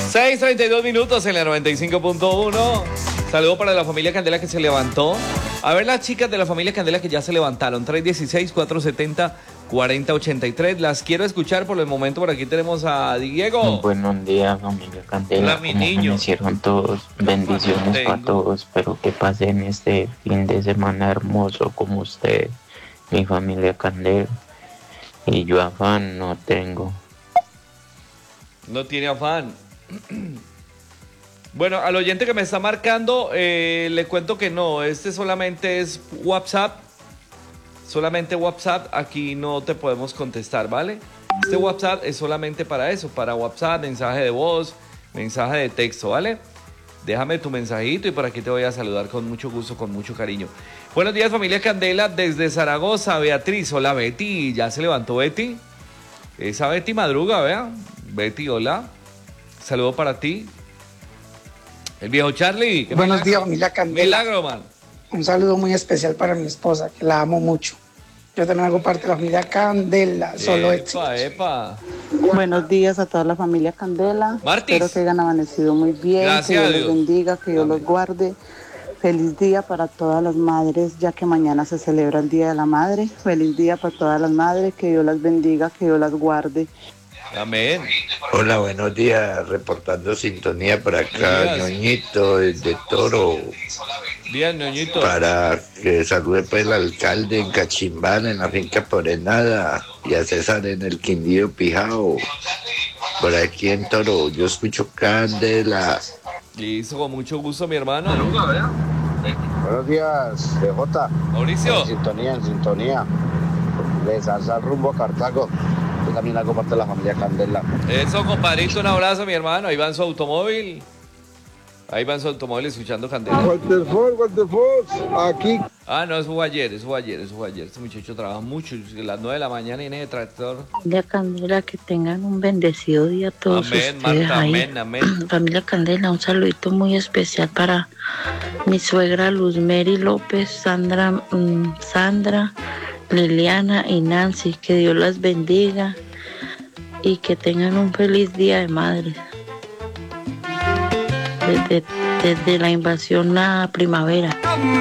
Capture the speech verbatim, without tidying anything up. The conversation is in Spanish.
seis treinta y dos minutos en la noventa y cinco punto uno. Saludo para la familia Candela que se levantó. A ver las chicas de la familia Candela que ya se levantaron. tres uno seis, cuatro siete cero, cuatro cero ocho tres. Las quiero escuchar por el momento. Por aquí tenemos a Diego. Buenos días, familia Candela. Hola, mi niño. Hicieron todos. Bendiciones Tengo. para todos. Espero que pasen este fin de semana hermoso como ustedes. Mi familia Candela. Y yo afán no tengo. No tiene afán. Bueno, al oyente que me está marcando, eh, le cuento que no, este solamente es WhatsApp, solamente WhatsApp, aquí no te podemos contestar, ¿vale? Este WhatsApp es solamente para eso, para WhatsApp, mensaje de voz, mensaje de texto, ¿vale? Déjame tu mensajito y por aquí te voy a saludar con mucho gusto, con mucho cariño. Buenos días, familia Candela, desde Zaragoza, Beatriz, hola Betty, ¿ya se levantó Betty? Esa Betty madruga, vea, Betty, hola, saludo para ti. El viejo Charlie. Buenos días, familia Candela. Milagro, man. Un saludo muy especial para mi esposa, que la amo mucho. Yo también hago parte de la familia Candela, solo Epa, epa. Buenos días a toda la familia Candela. Martis. Espero que hayan amanecido muy bien. Gracias que Dios a los Dios. bendiga, que Dios Amén. los guarde. Feliz día para todas las madres, ya que mañana se celebra el Día de la Madre. Feliz día para todas las madres, que Dios las bendiga, que Dios las guarde. Amén. Hola, buenos días, reportando sintonía por acá, Buenos días. Ñoñito, desde Toro, Bien, ñoñito. para que salude pues el alcalde en Cachimbán, en la finca Porenada, y a César en el Quindío Pijao, por aquí en Toro, yo escucho Candela. Listo, con mucho gusto, mi hermano. Buenos días, D J. Mauricio. En sintonía, en sintonía. De Salsa rumbo a Cartago. Yo también hago parte de la familia Candela. Eso, compadrito, un abrazo, mi hermano. Ahí va en su automóvil. Ahí va en su automóvil escuchando Candela. Walter Fox, Walter Fox, aquí. Ah, no, eso fue ayer, eso fue ayer, eso fue ayer. Este muchacho trabaja mucho. A las nueve de la mañana viene de tractor. Familia Candela, que tengan un bendecido día todos Amén, ustedes Marta, ahí. amén, amén. Familia Candela, un saludito muy especial para mi suegra Luz Mary López, Sandra, mm, Sandra, Liliana y Nancy. Que Dios las bendiga y que tengan un feliz día de madre. Desde, desde la invasión a primavera.